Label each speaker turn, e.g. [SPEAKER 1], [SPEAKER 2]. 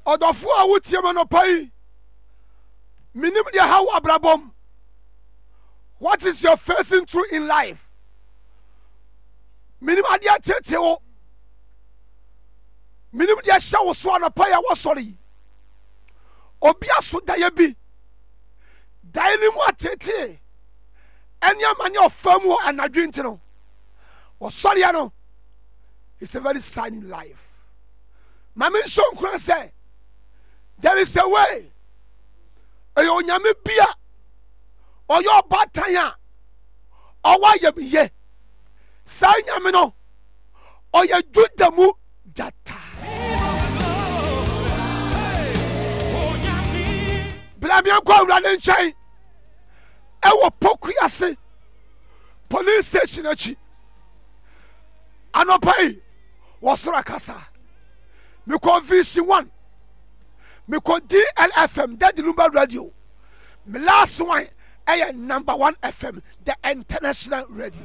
[SPEAKER 1] Odofo a wotie me no pai. Minim dia how abrabom. What is your facing through in life? Minim adia tete o. Minim dia sha wo so na pai a wo sori. Obi aso da ye bi. Dai ni mu atete. Enya mani ofam wo anadwe ntino. Wo sori ya no. It's a very sad in life. Mami shonkran say there is a way. Eyo nyame bia. Oyo batanya. Owa ye. Sa nyame no. Oye judamu jata. Blamian kwa urane nchai. Ewo poku yase. Police station achi. Anopai. Wasura kasa. Miko VC1. Miko DLFM. That the Lumba Radio. My last one. Number 1 FM. The international radio.